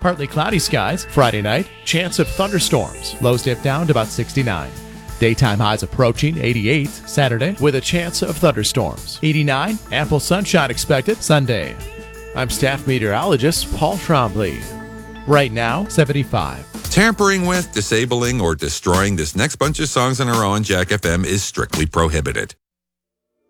Partly cloudy skies Friday night. Chance of thunderstorms. Lows dip down to about 69. Daytime highs approaching 88 Saturday with a chance of thunderstorms. 89, ample sunshine expected Sunday. I'm staff meteorologist Paul Trombley. Right now, 75. Tampering with, disabling, or destroying this next bunch of songs on our own Jack FM is strictly prohibited.